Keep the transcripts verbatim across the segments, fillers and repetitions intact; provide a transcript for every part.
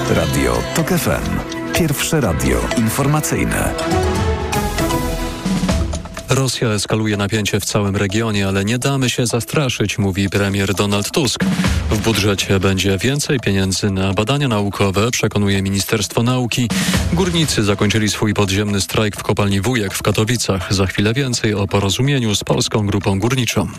Radio TOK F M. Pierwsze radio informacyjne. Rosja eskaluje napięcie w całym regionie, ale nie damy się zastraszyć, mówi premier Donald Tusk. W budżecie będzie więcej pieniędzy na badania naukowe, przekonuje Ministerstwo Nauki. Górnicy zakończyli swój podziemny strajk w kopalni Wujek w Katowicach. Za chwilę więcej o porozumieniu z Polską Grupą Górniczą.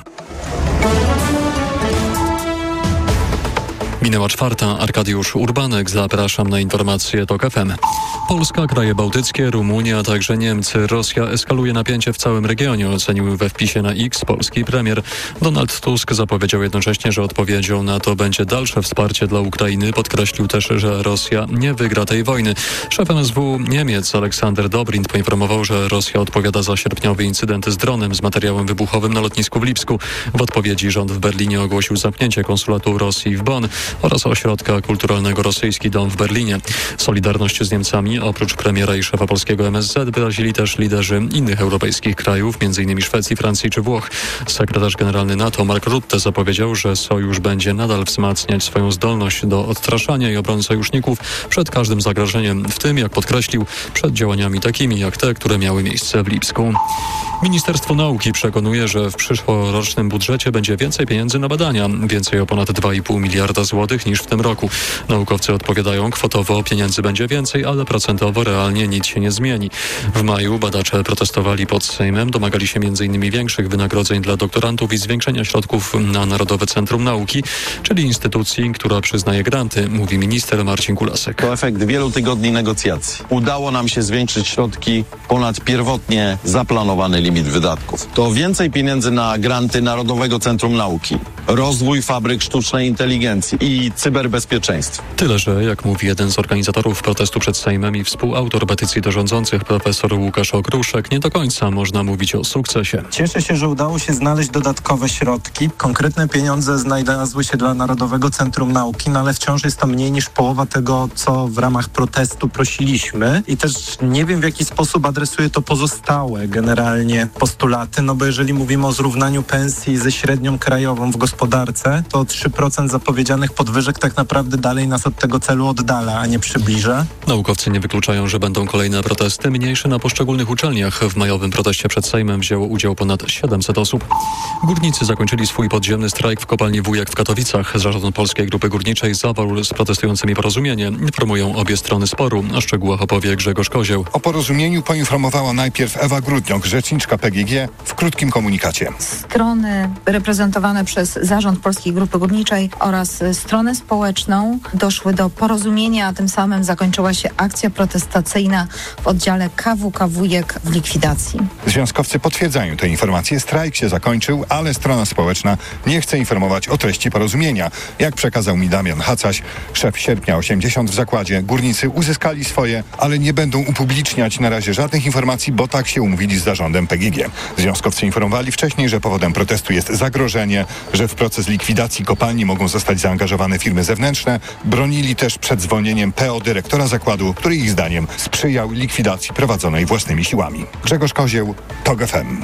Minęła czwarta. Arkadiusz Urbanek. Zapraszam na informacje TOK F M. Polska, kraje bałtyckie, Rumunia, a także Niemcy. Rosja eskaluje napięcie w całym regionie, ocenił we wpisie na X polski premier. Donald Tusk zapowiedział jednocześnie, że odpowiedzią na to będzie dalsze wsparcie dla Ukrainy. Podkreślił też, że Rosja nie wygra tej wojny. Szef M S W Niemiec Aleksander Dobrindt poinformował, że Rosja odpowiada za sierpniowy incydent z dronem z materiałem wybuchowym na lotnisku w Lipsku. W odpowiedzi rząd w Berlinie ogłosił zamknięcie konsulatu Rosji w Bonn oraz ośrodka kulturalnego Rosyjski Dom w Berlinie. Solidarność z Niemcami oprócz premiera i szefa polskiego M S Z wyrazili też liderzy innych europejskich krajów, m.in. Szwecji, Francji czy Włoch. Sekretarz generalny NATO Mark Rutte zapowiedział, że sojusz będzie nadal wzmacniać swoją zdolność do odstraszania i obrony sojuszników przed każdym zagrożeniem, w tym, jak podkreślił, przed działaniami takimi jak te, które miały miejsce w Lipsku. Ministerstwo Nauki przekonuje, że w przyszłorocznym budżecie będzie więcej pieniędzy na badania, więcej o ponad dwa i pół miliarda złotych niż w tym roku. Naukowcy odpowiadają, kwotowo pieniędzy będzie więcej, ale procentowo realnie nic się nie zmieni. W maju badacze protestowali pod Sejmem, domagali się m.in. większych wynagrodzeń dla doktorantów i zwiększenia środków na Narodowe Centrum Nauki, czyli instytucji, która przyznaje granty, mówi minister Marcin Kulasek. To efekt wielu tygodni negocjacji. Udało nam się zwiększyć środki ponad pierwotnie zaplanowany limit wydatków. To więcej pieniędzy na granty Narodowego Centrum Nauki, rozwój fabryk sztucznej inteligencji i cyberbezpieczeństwa. Tyle, że jak mówi jeden z organizatorów protestu przed Sejmem i współautor petycji do rządzących profesor Łukasz Okruszek, nie do końca można mówić o sukcesie. Cieszę się, że udało się znaleźć dodatkowe środki. Konkretne pieniądze znalazły się dla Narodowego Centrum Nauki, no ale wciąż jest to mniej niż połowa tego, co w ramach protestu prosiliśmy. I też nie wiem, w jaki sposób adresuje to pozostałe generalnie postulaty, no bo jeżeli mówimy o zrównaniu pensji ze średnią krajową w gospodarce, to trzy procent zapowiedzianych podwyżek tak naprawdę dalej nas od tego celu oddala, a nie przybliża. Naukowcy nie wykluczają, że będą kolejne protesty, mniejsze na poszczególnych uczelniach. W majowym proteście przed Sejmem wzięło udział ponad siedemset osób. Górnicy zakończyli swój podziemny strajk w kopalni Wujek w Katowicach. Zarząd Polskiej Grupy Górniczej zawarł z protestującymi porozumienie. Informują obie strony sporu. O szczegółach opowie Grzegorz Kozieł. O porozumieniu poinformowała najpierw Ewa Grudniok, rzeczniczka P G G, w krótkim komunikacie. Strony reprezentowane przez Zarząd Polskiej Grupy Górniczej oraz stronę społeczną doszły do porozumienia, a tym samym zakończyła się akcja protestacyjna w oddziale K W K Wujek w likwidacji. Związkowcy potwierdzają te informacje. Strajk się zakończył, ale strona społeczna nie chce informować o treści porozumienia. Jak przekazał mi Damian Hacaś, szef Sierpnia osiemdziesiąt w zakładzie, górnicy uzyskali swoje, ale nie będą upubliczniać na razie żadnych informacji, bo tak się umówili z zarządem P G G. Związkowcy informowali wcześniej, że powodem protestu jest zagrożenie, że w proces likwidacji kopalni mogą zostać zaangażowane firmy zewnętrzne. Bronili też przed zwolnieniem P O dyrektora zakładu, który ich zdaniem sprzyjał likwidacji prowadzonej własnymi siłami. Grzegorz Kozieł, TOK F M.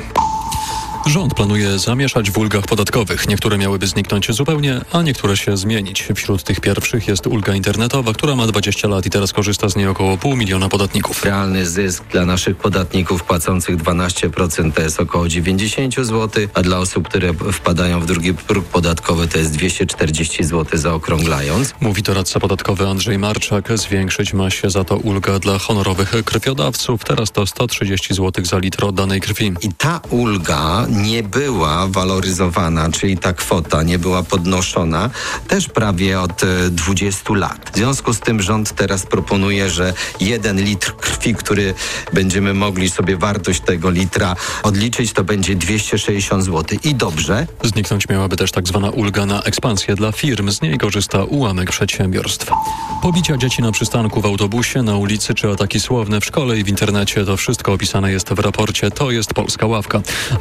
Rząd planuje zamieszać w ulgach podatkowych. Niektóre miałyby zniknąć zupełnie, a niektóre się zmienić. Wśród tych pierwszych jest ulga internetowa, która ma dwadzieścia lat i teraz korzysta z niej około pół miliona podatników. Realny zysk dla naszych podatników płacących dwanaście procent to jest około dziewięćdziesiąt złotych, a dla osób, które wpadają w drugi próg podatkowy to jest dwieście czterdzieści złotych zaokrąglając. Mówi doradca podatkowy Andrzej Marczak. Zwiększyć ma się za to ulga dla honorowych krwiodawców. Teraz to sto trzydzieści złotych za litr oddanej krwi. I ta ulga nie była waloryzowana, czyli ta kwota nie była podnoszona też prawie od dwudziestu lat. W związku z tym rząd teraz proponuje, że jeden litr krwi, który będziemy mogli sobie wartość tego litra odliczyć, to będzie dwieście sześćdziesiąt złotych. I dobrze. Zniknąć miałaby też tak zwana ulga na ekspansję dla firm. Z niej korzysta ułamek przedsiębiorstw. Pobicia dzieci na przystanku w autobusie, na ulicy czy ataki słowne w szkole i w internecie. To wszystko opisane jest w raporcie To jest Polska Ławka. Raport przy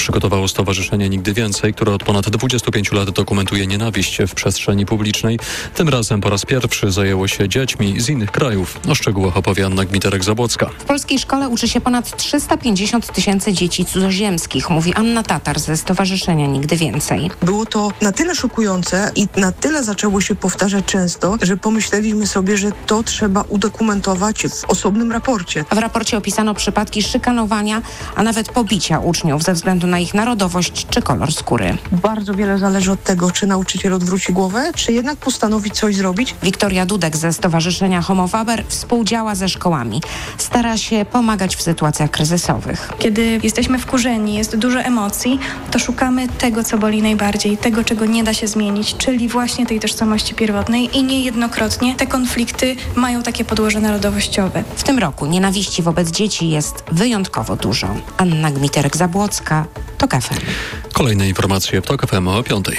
przygotowało Stowarzyszenie Nigdy Więcej, które od ponad dwudziestu pięciu lat dokumentuje nienawiść w przestrzeni publicznej. Tym razem po raz pierwszy zajęło się dziećmi z innych krajów. O szczegółach opowie Anna Gmiterek-Zabłocka. W polskiej szkole uczy się ponad trzysta pięćdziesiąt tysięcy dzieci cudzoziemskich, mówi Anna Tatar ze Stowarzyszenia Nigdy Więcej. Było to na tyle szokujące i na tyle zaczęło się powtarzać często, że pomyśleliśmy sobie, że to trzeba udokumentować w osobnym raporcie. W raporcie opisano przypadki szykanowania, a nawet pobicia uczniów ze względu na ich narodowość czy kolor skóry. Bardzo wiele zależy od tego, czy nauczyciel odwróci głowę, czy jednak postanowi coś zrobić. Wiktoria Dudek ze Stowarzyszenia Homo Faber współdziała ze szkołami. Stara się pomagać w sytuacjach kryzysowych. Kiedy jesteśmy wkurzeni, jest dużo emocji, to szukamy tego, co boli najbardziej, tego, czego nie da się zmienić, czyli właśnie tej tożsamości pierwotnej i niejednokrotnie te konflikty mają takie podłoże narodowościowe. W tym roku nienawiści wobec dzieci jest wyjątkowo dużo. Anna Gmiterek-Zabłocka, TOK F M. Kolejne informacje w TOK F M o piątej.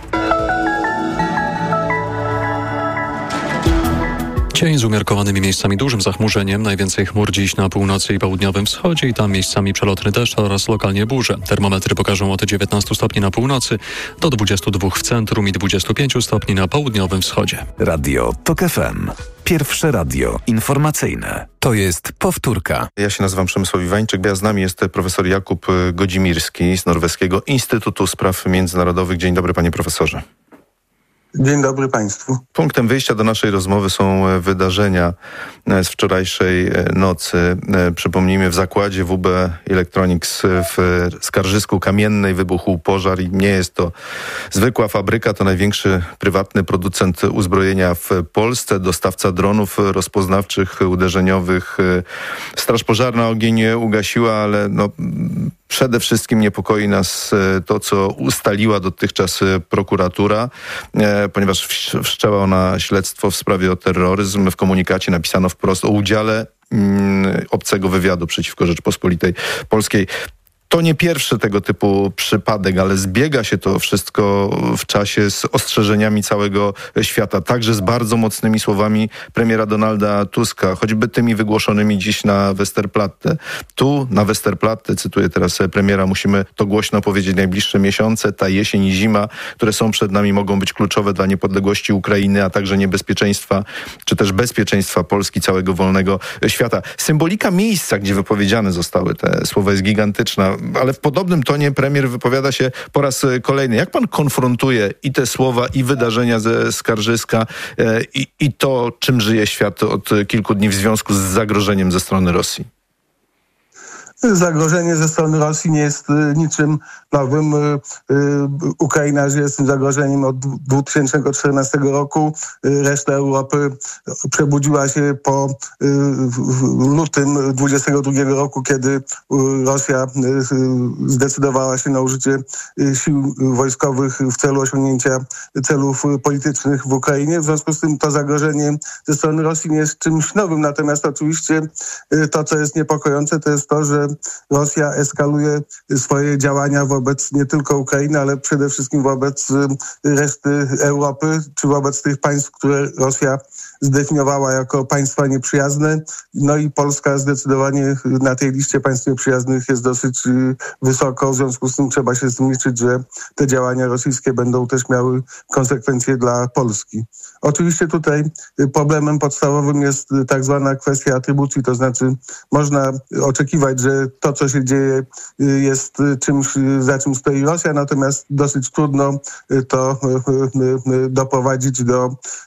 Dzień z umiarkowanymi miejscami dużym zachmurzeniem. Najwięcej chmur dziś na północy i południowym wschodzie i tam miejscami przelotny deszcz oraz lokalnie burze. Termometry pokażą od dziewiętnastu stopni na północy do dwudziestu dwóch w centrum i dwudziestu pięciu stopni na południowym wschodzie. Radio TOK F M. Pierwsze radio informacyjne. To jest powtórka. Ja się nazywam Przemysław Iwańczyk, a z nami jest profesor Jakub Godzimirski z Norweskiego Instytutu Spraw Międzynarodowych. Dzień dobry, panie profesorze. Dzień dobry Państwu. Punktem wyjścia do naszej rozmowy są wydarzenia z wczorajszej nocy. Przypomnijmy, w zakładzie W B Electronics w Skarżysku Kamiennej wybuchł pożar i nie jest to zwykła fabryka, to największy prywatny producent uzbrojenia w Polsce, dostawca dronów rozpoznawczych, uderzeniowych. Straż pożarna ogień ugasiła, ale no... Przede wszystkim niepokoi nas to, co ustaliła dotychczas prokuratura, ponieważ wszczęła ona śledztwo w sprawie o terroryzm. W komunikacie napisano wprost o udziale obcego wywiadu przeciwko Rzeczypospolitej Polskiej. To nie pierwszy tego typu przypadek, ale zbiega się to wszystko w czasie z ostrzeżeniami całego świata, także z bardzo mocnymi słowami premiera Donalda Tuska, choćby tymi wygłoszonymi dziś na Westerplatte. Tu na Westerplatte, cytuję teraz premiera, musimy to głośno powiedzieć, najbliższe miesiące, ta jesień i zima, które są przed nami, mogą być kluczowe dla niepodległości Ukrainy, a także niebezpieczeństwa, czy też bezpieczeństwa Polski, całego wolnego świata. Symbolika miejsca, gdzie wypowiedziane zostały te słowa, jest gigantyczna. Ale w podobnym tonie premier wypowiada się po raz kolejny. Jak pan konfrontuje i te słowa, i wydarzenia ze Skarżyska, e, i, i to, czym żyje świat od kilku dni w związku z zagrożeniem ze strony Rosji? Zagrożenie ze strony Rosji nie jest niczym nowym. Ukraina żyje z tym zagrożeniem od dwa tysiące czternastego roku. Reszta Europy przebudziła się po lutym dwudziestego drugiego roku, kiedy Rosja zdecydowała się na użycie sił wojskowych w celu osiągnięcia celów politycznych w Ukrainie. W związku z tym to zagrożenie ze strony Rosji nie jest czymś nowym. Natomiast oczywiście to, co jest niepokojące, to jest to, że Rosja eskaluje swoje działania wobec nie tylko Ukrainy, ale przede wszystkim wobec reszty Europy, czy wobec tych państw, które Rosja zdefiniowała jako państwa nieprzyjazne. No i Polska zdecydowanie na tej liście państw nieprzyjaznych jest dosyć wysoko. W związku z tym trzeba się z tym liczyć, że te działania rosyjskie będą też miały konsekwencje dla Polski. Oczywiście tutaj problemem podstawowym jest tak zwana kwestia atrybucji, to znaczy można oczekiwać, że to, co się dzieje, jest czymś, za czym stoi Rosja, natomiast dosyć trudno to doprowadzić do